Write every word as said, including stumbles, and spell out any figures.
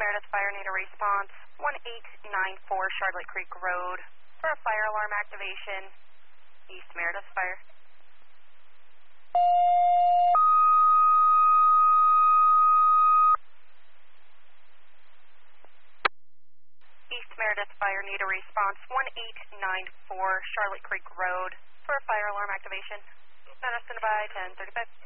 Meredith Fire, need a response. one eight nine four Charlotte Creek Road for a fire alarm activation. East Meredith Fire. East Meredith Fire, need a response. one eight nine four Charlotte Creek Road for a fire alarm activation. Madison by ten thirty-five.